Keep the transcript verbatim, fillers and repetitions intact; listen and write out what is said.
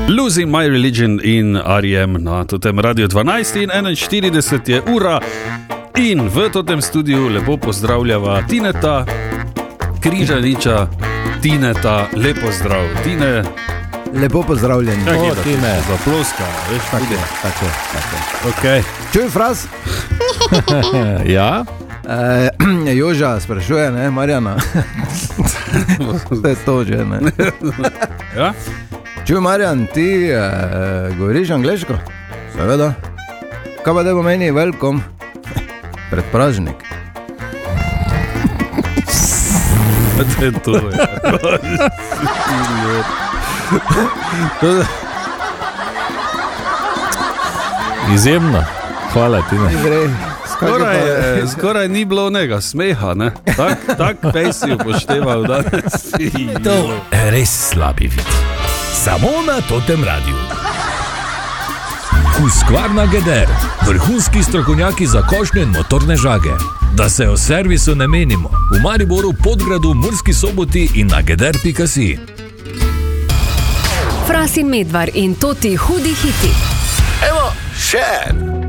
Losing My Religion in R E M na totem Radio dvanajst in enainštirideset je ura in v totem studiu lepo pozdravljava Tineta Križaniča. Tineta, lepo zdrav. Tine, lepo pozdravljen. Kaj O, je, Tine. zaploska, veš, Tako tudi. je, tako je, tako je. Okay. Čuj, Fras? Ja? E, Joža sprašuje, ne, Marjana. To je to že, ne. Ja? Čuj, Marjan, ti e, govoriš angleško? Seveda. Kaj pa da pomeni welcome? Pred pražnik. To je to, ja. Izjemno. Hvala, Tine. Skoraj, eh, skoraj ni bilo onega smeha, ne? Tak, tak pej si upošteval danes. To res slabi vid. Samo na totem radiju. Husqvarna Geder, vrhunski strokovnjaki za košnjo in motorne žage. Da se o servisu ne menimo, v Mariboru, Podgradu, Murski Soboti in na geder pika si. Fras in Medvar in Toti hudi hiti. Evo, še en.